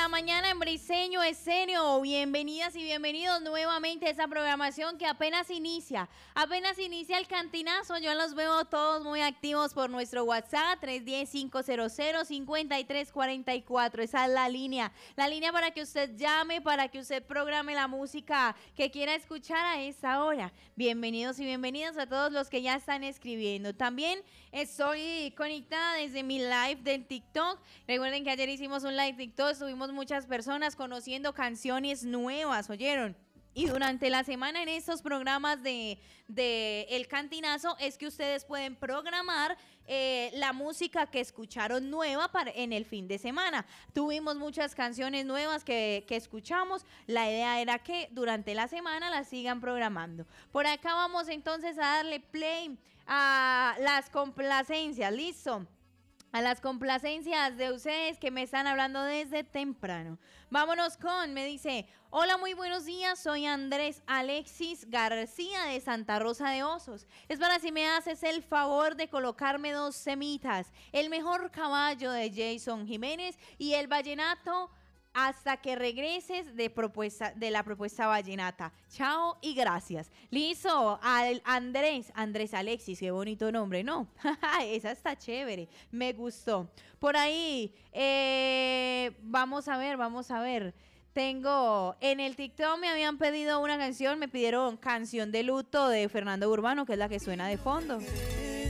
la mañana en Briseño Escenio. Bienvenidas y bienvenidos nuevamente a esa programación que apenas inicia el cantinazo. Yo los veo todos muy activos por nuestro WhatsApp 310-500-5344. Esa es la línea para que usted llame, para que usted programe la música que quiera escuchar a esa hora. Bienvenidos y bienvenidas a todos los que ya están escribiendo. También estoy conectada desde mi live del TikTok. Recuerden que ayer hicimos un live TikTok, estuvimos muchas personas conociendo canciones nuevas, ¿oyeron? Y durante la semana en estos programas de El Cantinazo es que ustedes pueden programar la música que escucharon nueva en el fin de semana. Tuvimos muchas canciones nuevas que escuchamos. La idea era que durante la semana las sigan programando. Por acá vamos entonces a darle play a las complacencias. ¿Listo? A las complacencias de ustedes que me están hablando desde temprano. Vámonos me dice: hola, muy buenos días, soy Andrés Alexis García de Santa Rosa de Osos. Es para si me haces el favor de colocarme 2 semitas, El mejor caballo de Jason Jiménez y el vallenato Hasta que regreses de la propuesta vallenata. Chao y gracias. Listo, Andrés Alexis, qué bonito nombre, ¿no? Esa está chévere, me gustó. Por ahí, vamos a ver. Tengo, en el TikTok me habían pedido una canción, me pidieron Canción de Luto de Fernando Urbano, que es la que suena de fondo.